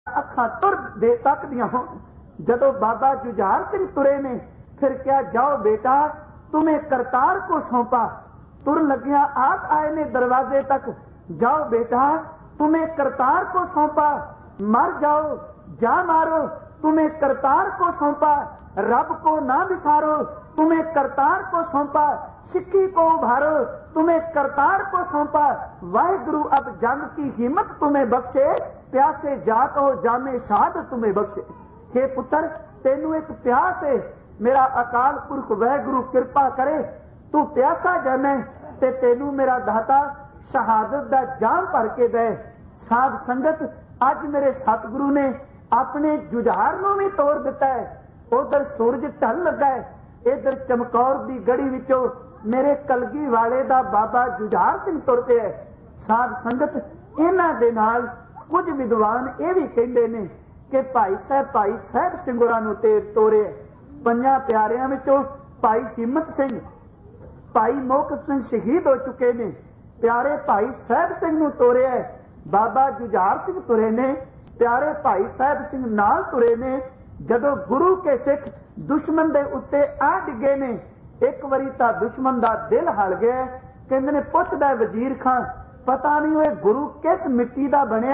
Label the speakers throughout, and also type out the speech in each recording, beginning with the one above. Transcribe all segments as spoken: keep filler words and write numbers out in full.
Speaker 1: अखा तुर दे तकदियां हो। जदों बाबा जुझार सिंह तुरे ने फिर क्या, जाओ बेटा तुम्हें करतार को सौंपा। तुर लगिया आग आए ने दरवाजे तक, जाओ बेटा तुम्हें करतार को सौंपा। मर जाओ जा मारो तुम्हें करतार को सौंपा। रब को ना विसारो तुम्हें करतार को सौंपा। सिक्खी को उभारो तुम्हें करतार को सौंपा। वाहिगुरु अब जंग की हिम्मत तुम्हें बख्शे, प्यासे जात हो जामे शाद तुम्हें बख्शे। हे पुत्र तेनू एक प्यास है, मेरा अकाल पुरख वाहिगुरु कृपा करे, तू प्यासा जाने ते तेनू मेरा दाता शहादत दा जाम भर के दे। साध संगत अज मेरे सतगुरु ने अपने जुझार नूं भी तोड़ दिता है। उधर सूरज ढल लगा है, इधर चमकौर दी गड़ी विचों मेरे कलगी वाले दा बाबा जुझार सिंह तुर पिया। साध संगत इन्हां दे नाल कुछ विद्वान ये भी कहते हैं कि भाई साहब भाई साहब सिंगुरा नूं ते तोरे। पंजां प्यारियां विचों भाई हिम्मत सिंह भाई मोहक सिंह शहीद हो चुके ने, प्यारे भाई साहब सिंह नूं तोरिया। बाबा जुझार सिंह तुरे ने, प्यारे भाई साहब सिंह नाल तुरे ने। जदों गुरु के सिख दुश्मन दे उत्ते आ डिगे ने, एक वारी तां दुश्मन दा दिल हल गया। कहंदे ने पुछदा वजीर खान पता नहीं होए गुरु किस मिट्टी दा बनिया।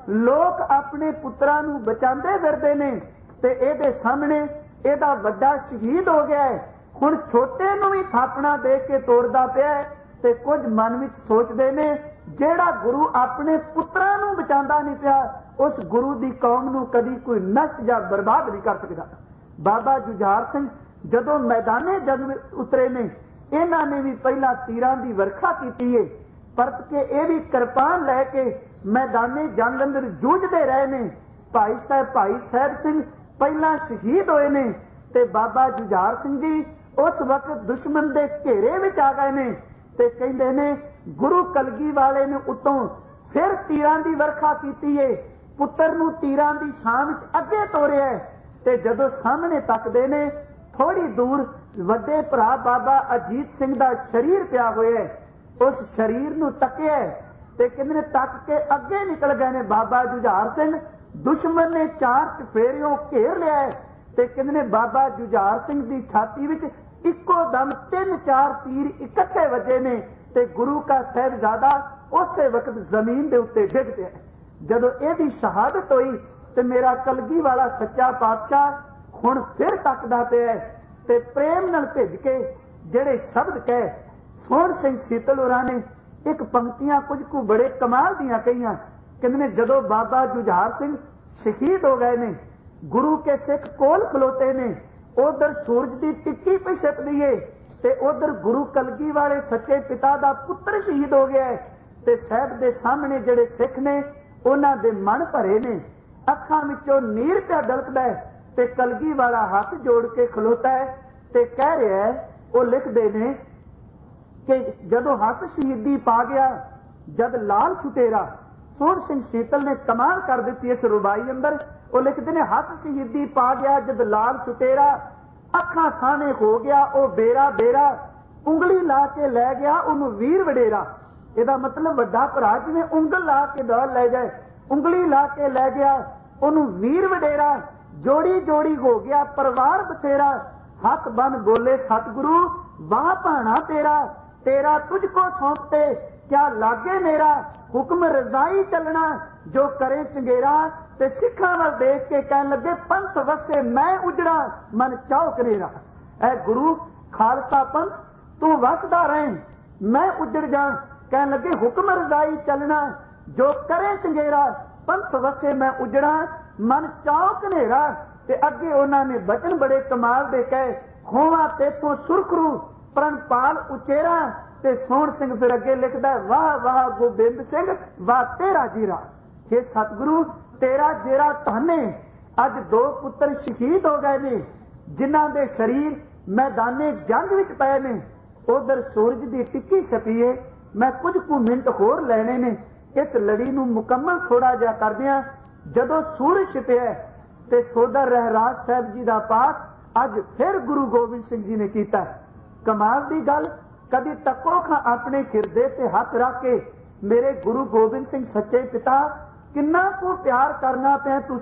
Speaker 1: लोग अपने पुत्रां नूं बचांदे फिरदे ने ते इहदे सामने इहदा वड्डा शहीद हो गया है, हुण छोटे नूं भी थापना दे के तोड़दा पिया। ते कुछ मन विच सोचदे ने जेड़ा गुरु अपने पुत्रां नूं बचांदा नहीं पिया, उस गुरु दी कौम नूं कदी कोई नष्ट जां बर्बाद नहीं कर सकदा। बाबा जुझार सिंह जदों मैदाने जंग विच उतरे ने, इन्हां ने भी पहला तीरां दी वर्खा कीती है, परत के ये भी किरपान लैके मैदाने जंग अंदर जूझते रहे ने। भाई साहब भाई साहब सिंह पहला शहीद होए ने ते बाबा जुझार सिंह जी उस वक्त दुश्मन दे घेरे विच आ गए ने ते कहंदे ने गुरु कलगी वाले ने उतों फिर तीरां दी वर्खा कीती है, पुत्र नूं तीरां दी छां विच अगे तोरिया ते जदों सामने तकदे ने थोड़ी दूर वड्डे भरा बाबा अजीत सिंह दा शरीर पिया होया। उस शरीर नूं तकिया ते कहंदे ने तक के अगे निकल गए ने बाबा जुझार सिंह। दुश्मन ने चार चफेरियों घेर लिया ते कहंदे ने बाबा जुझार सिंह दी छाती विच इक्को दम तीन चार तीर इकट्ठे वजे ने ते गुरु का साहिबजादा उसे वक्त जमीन दे उत्ते डिग पिया। जदों इहदी शहादत होई ते मेरा कलगी वाला सच्चा पातशाह हुण फिर तकदा पिया ते प्रेम नाल भिज के जेड़े शब्द कहे। सोहण सिंह सीतल होरां ने एक पंक्तियां कुछ को बड़े कमाल दियां कहियां। कहंदे ने जदों बाबा जुझार सिंह शहीद हो गए ने, गुरु के सिख कोल खलोते ने, उधर सूरज की टिक्की पे छिपदी है ते उधर गुरु कलगी वाले सच्चे पिता दा पुत्र शहीद हो गया है ते साहब दे सामने जेड़े सिख ने उन्हां दे मन भरे ने, अखां विचों नीर पिया दलकदा है ते कलगी वाला हाथ जोड़ के खलोता है ते कह रहा है, वो लिखदे ने कि जदों हस शहीदी पा गया जद लाल छुटेरा। सोहण सिंह सीतल ने कमाल कर दी इस रुबाई अंदर। वो लिखते ने हस शहीदी पा गया जद लाल छुटेरा, अखां साने हो गया ओ बेरा बेरा, उंगली ला के लै गया उन्हों वीर वडेरा। ਇਹਦਾ मतलब ਵੱਡਾ ਭਰਾ ਜਿਵੇਂ ਉਂਗਲ ਲਾ ਕੇ ਦੌੜ ਲੈ ਜਾਏ, ਉਂਗਲੀ ਲਾ ਕੇ ਲੈ ਗਿਆ ਉਹਨੂੰ ਵੀਰ ਵਡੇਰਾ। जोड़ी जोड़ी हो गया परवार बथेरा, हक बन बोले सतगुरु वाह भाना तेरा, तेरा तुझको सौंपते क्या लागे मेरा, हुक्म रजाई चलना जो करे चंगेरा। ते सिखा वाल देख के कहन लगे पंथ वसे मैं उजड़ा मन चाओ कनेरा। ऐ गुरु खालसा पंथ तू वसदा रहे मैं उजड़ जा। कहन लगे हुक्म रजाई चलना जो करे चंगेरा, पंथ वसे मैं उजड़ा मन चाओ कनेरा। ते अगे उन्होंने बचन बड़े कमाल दे कहे, होवा तेथों सुरखरू प्रणपाल उचेरा। ते सोहण सिंह फिर अगे लिखदा वाह वाह गोबिंद सिंह वाह तेरा जीरा। हे सतगुरु तेरा जेरा धन है, अज दो पुत्र शहीद हो गए ने जिन्हां दे शरीर मैदाने जंग विच पए ने। उधर सूरज की टिक्की छपी है, मैं कुछ कु मिनट होर लेने ने इस लड़ी नूं मुकम्मल थोड़ा जिहा करदियां। जदों सूरज छिपिया ते सोदर रहराज साहब जी का पाठ अज फिर गुरु गोबिंद सिंह जी ने किया। कमाल की गल, कभी तको खां अपने खिरदे ते हथ रख के मेरे गुरु गोबिंद सिंह सच्चे पिता ਕਿੰਨਾ ਕੁ ਪਿਆਰ ਕਰਨਾ ਪਿਆ।